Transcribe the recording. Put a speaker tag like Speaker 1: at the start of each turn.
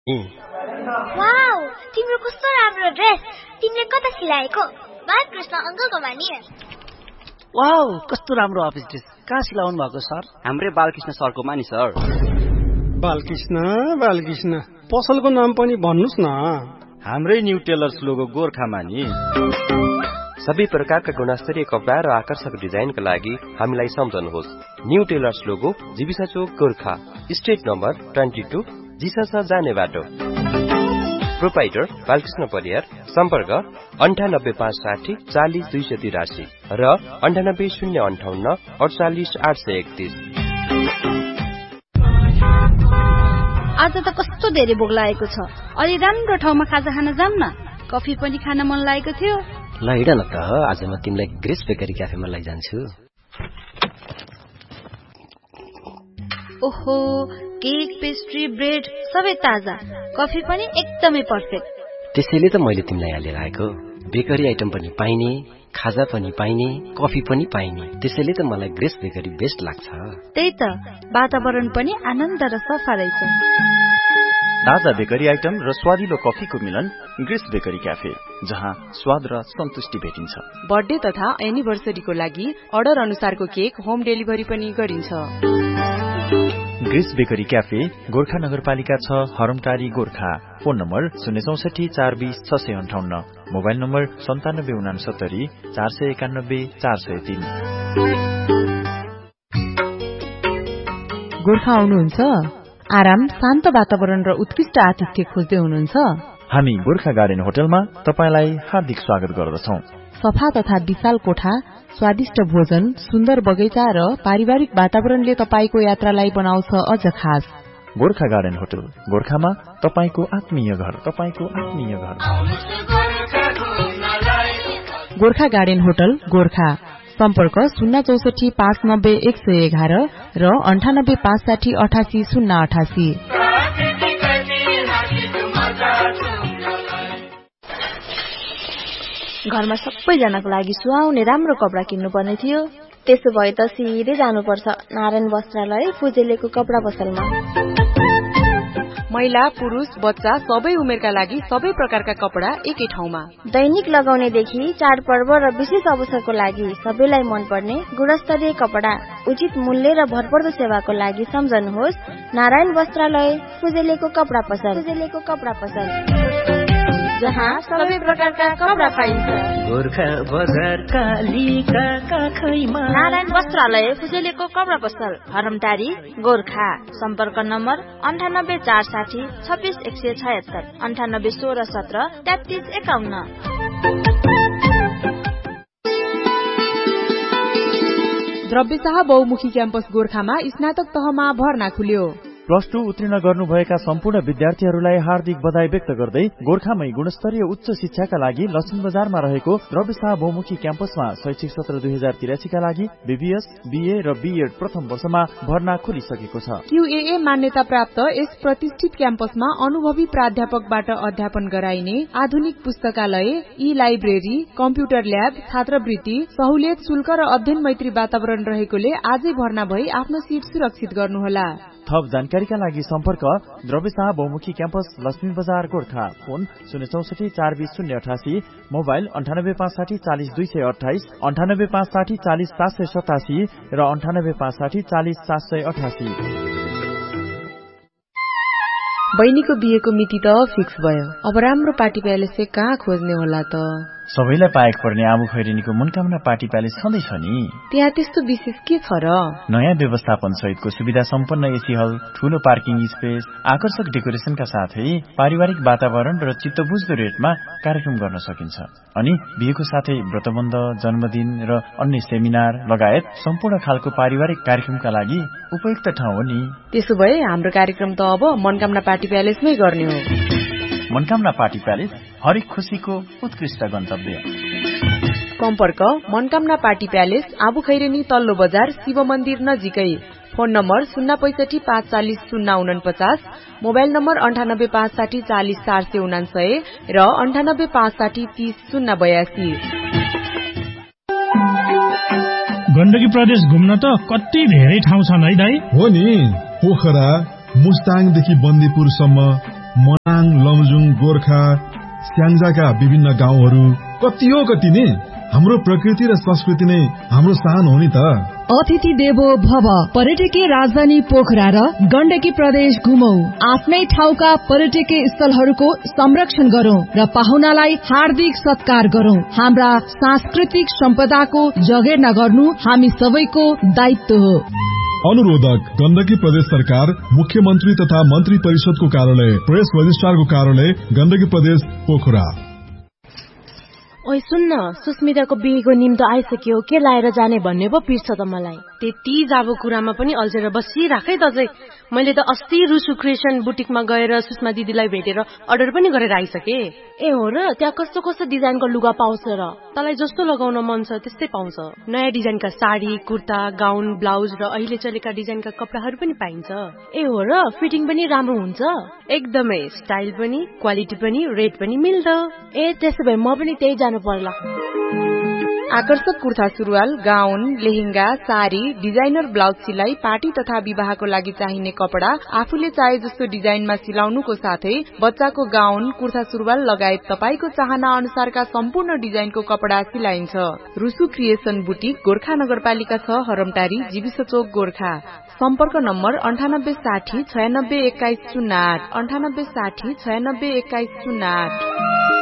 Speaker 1: Wow, तिम्रो कस्तो राम्रो ड्रेस। तिमीले कता सिलाएको? बालकृष्ण अंकलको भनी।
Speaker 2: वाउ, कस्तो राम्रो अफिस ड्रेस। कहाँ सिलाउनु भएको सर?
Speaker 3: हाम्रै बालकृष्ण सरको मानि सर।
Speaker 4: बालकृष्ण पसलको नाम पनि भन्नुस् न।
Speaker 5: हाम्रै न्यू टेलर्स लोगो गोर्खामा नि।
Speaker 6: सबै प्रकारका गुणस्तरीय कपडा र आकर्षक डिजाइनका लागि हामीलाई सम्झनुहोस्। न्यू टेलर्स लोगो जीविसा चोक गोर्खा, स्ट्रिट नम्बर 22, जिसस जाने बाटो। प्रोपाइटर बालकृष्ण परियार। सम्पर्क 98560 40 283 र 98058 48 831।
Speaker 7: आज त कस्तो धेरै भोक लागेको छ। अलि राम्रो ठाउँमा खाजा खान जाऊँ न। कफी पनि खान मन लागेको थियो।
Speaker 8: ल हिँड न त, आज म तिमीलाई ग्रेस बेकरी क्याफेमा लैजान्छु।
Speaker 7: ओहो, केक, पेस्ट्री, ब्रेड सबै ताजा। कफी पनि एकदमै पर्फेक्ट।
Speaker 8: त्यसैले त मैले तिमीलाई यहाँ लिएर आएको। बेकरी आइटम पनि पाइने, खाजा पनि पाइने, कफी पनि पाइने। त्यसैले त मलाई ग्रेस बेकरी बेस्ट लाग्छ।
Speaker 7: त्यही त, वातावरण पनि आनन्द र सफा रहेछ।
Speaker 5: ताजा बेकरी आइटम र स्वादिलो कफीको मिलन ग्रेस बेकरी क्याफे, जहाँ स्वाद र सन्तुष्टि भेटिन्छ।
Speaker 9: बर्थडे तथा एनिभर्सरीको लागि अर्डर अनुसारको केक होम डेलिभरी पनि गरिन्छ।
Speaker 5: ग्रेस बेकरी क्याफे गोर्खा नगरपालिका 6, हरमटारी Gorkha. Phone number 064 420 658, mobile number 9769 491 403।
Speaker 9: Gorkha आउनुहुन्छ? आराम, शान्त वातावरण र उत्कृष्ट आतिथ्य खोज्दै हुनुहुन्छ?
Speaker 5: हामी गोर्खा गार्डन होटलमा तपाईलाई हार्दिक स्वागत गर्दछौं।
Speaker 9: सफा तथा विशाल कोठा, स्वादिष्ट भोजन, सुन्दर बगैँचा र पारिवारिक वातावरणले तपाईको यात्रालाई बनाउँछ अझ खास।
Speaker 5: गोर्खा गार्डन होटल गोर्खामा तपाईको आत्मीय घर।
Speaker 9: Gorkha garden hotel Gorkha. सम्पर्क 064 590 111 र 98 560 88 088।
Speaker 10: घरमा सबैजनाको लागि सुहाउने राम्रो कपडा किन्नुपर्ने थियो। त्यसो भए त सिधै जानुपर्छ नारायण वस्त्रालय फुजेलेको कपडा पसलमा।
Speaker 9: महिला, पुरुष, बच्चा सबै उमेरका लागि सबै प्रकारका कपडा एकै ठाउँमा।
Speaker 10: दैनिक लगाउनेदेखि चाडपर्व र विशेष अवसरको लागि सबैलाई मनपर्ने गुणस्तरीय कपडा, उचित मूल्य र भरपर्दो सेवाको लागि सम्झनुहोस् नारायण वस्त्रालय फुजेलेको कपडा पसल, जहाँ सबै प्रकारका कपडा पाइन्छ।
Speaker 2: गोर्खा बजार कालीका काखैमा
Speaker 10: नारायण वस्त्रालय फुजेलेको कपडा पसल, हरमटारी गोर्खा। सम्पर्क नम्बर 98 460 26 176, 98 16 17 33 51।
Speaker 9: द्रव्यशाह बहुमुखी क्याम्पस गोर्खामा स्नातक तहमा भर्ना खुल्यो।
Speaker 5: +2 उत्तीर्ण गर्नुभएका सम्पूर्ण विद्यार्थीहरूलाई हार्दिक बधाई व्यक्त गर्दै गोर्खामै गुणस्तरीय उच्च शिक्षाका लागि लक्ष्मी बजारमा रहेको द्रव्यशाह बहुमुखी क्याम्पसमा शैक्षिक सत्र 2083 का लागि बीबीएस, बीए र बीएड प्रथम वर्षमा भर्ना खुलिसकेको छ।
Speaker 9: QAA मान्यता प्राप्त यस प्रतिष्ठित क्याम्पसमा अनुभवी प्राध्यापकबाट अध्यापन गराइने आधुनिक पुस्तकालय, ई-लाइब्रेरी, कम्प्युटर ल्याब, छात्रवृत्ति, सहुलियत शुल्क र अध्ययन मैत्री वातावरण रहेकोले आजै भर्ना भई आफ्नो सिट सुरक्षित गर्नुहोला।
Speaker 5: थप जानकारीका लागि सम्पर्क द्रव्यशाह बहुमुखी क्याम्पस लक्ष्मी बजार गोर्खा। फोन 064 420 088, मोबाइल 98 560 40 228, 98 560 40 787 र 98 560 40 788।
Speaker 9: बहिनीको बिहेको मिति त फिक्स भयो। अब राम्रो पार्टी प्यालेस चाहिँ कहाँ खोज्ने होला त?
Speaker 5: सबैलाई पाएको पर्ने आबु खैरेनीको मनकामना पार्टी प्यालेस छँदै छ नि।
Speaker 9: त्यहाँ त्यस्तो विशेष के छ र?
Speaker 5: नयाँ व्यवस्थापन सहितको सुविधा सम्पन्न एसी हल, ठूलो पार्किङ स्पेस, आकर्षक डेकोरेसनका साथै पारिवारिक वातावरण र चित्तबुझ्दो रेटमा कार्यक्रम गर्न सकिन्छ। अनि बिहेको साथै व्रतबन्ध, जन्मदिन र अन्य सेमिनार लगायत सम्पूर्ण खालको पारिवारिक कार्यक्रमका लागि उपयुक्त ठाउँ हो नि।
Speaker 9: त्यसो भए हाम्रो कार्यक्रम त अब मनकामना पार्टी प्यालेसमै गर्ने हो।
Speaker 5: मनकामना पार्टी प्यालेस हरेक खुशीको उत्कृष्ट गन्तव्य।
Speaker 9: सम्पर्क मनकामना पार्टी प्यालेस, आबु खैरेनी तल्लो बजार, शिव मन्दिर नजिकै। फोन नम्बर 065 540 049, मोबाइल नम्बर 98 560 40 499 र 98 560 30 082।
Speaker 4: गण्डकी प्रदेश घुम्न त कति धेरै ठाउँ छन् है दाइ?
Speaker 11: हो नि, पोखरा, मुस्ताङदेखि बन्दीपुरसम्म दाङ, लमजुङ, गोर्खा, स्याङ्जाका विभिन्न गाउँहरू कति हो कति नि। हाम्रो प्रकृति र संस्कृति नै हाम्रो शान हो नि त।
Speaker 12: अतिथि देवो भव। पर्यटकीय राजधानी पोखरा र गण्डकी प्रदेश घुमौ। आफ्नै ठाउँका पर्यटकीय स्थलहरूको संरक्षण गरौं र पाहुनालाई हार्दिक सत्कार गरौं। हाम्रा सांस्कृतिक सम्पदाको जगेर्ना गर्नु हामी सबैको दायित्व हो।
Speaker 11: अनुरोधक गण्डकी प्रदेश सरकार, मुख्यमन्त्री तथा मन्त्री परिषदको कार्यालय, प्रेस रजिस्ट्रारको कार्यालय, गण्डकी प्रदेश पोखरा।
Speaker 9: ओइ सुन्न, सुस्मिताको बिहेको निम्तो आइसक्यो, के लाएर जाने भन्ने पो पिर्छ त मलाई।
Speaker 13: त्यति जाबो कुरामा पनि अल्झेर बसिराखै त चाहिँ। मैले त अस्ति रुसु क्रिएसन बुटिकमा गएर सुषमा दिदीलाई भेटेर अर्डर पनि गरेर आइसके।
Speaker 9: ए हो र? त्यहाँ कस्तो कस्तो डिजाइनको लुगा पाउँछ र?
Speaker 13: तँलाई जस्तो लगाउन मन छ त्यस्तै पाउँछ। नयाँ डिजाइनका साडी, कुर्ता, गाउन, ब्लाउज र अहिले चलेका डिजाइनका कपडाहरू पनि पाइन्छ।
Speaker 9: ए हो र? फिटिङ पनि राम्रो हुन्छ?
Speaker 13: एकदमै, स्टाइल पनि, क्वालिटी पनि, रेट पनि मिल्दो।
Speaker 9: ए त्यसो भए म पनि त्यही जानु पर्ला।
Speaker 14: आकर्षक कुर्ता सुरुवाल, गाउन, लेहेंगा, साडी, डिजाइनर ब्लाउज सिलाई, पार्टी तथा विवाहको लागि चाहिने कपडा आफूले चाहे जस्तो डिजाइनमा सिलाउनुको साथै बच्चाको गाउन, कुर्ता सुरुवाल लगायत तपाईको चाहना अनुसारका सम्पूर्ण डिजाइनको कपडा सिलाइन्छ। रुसु क्रिएसन बुटिक, गोर्खा नगरपालिका 6, हरमटारी, जीविस चोक, गोर्खा। सम्पर्क नम्बर 9860 96 21 08, 9860 96 21 08।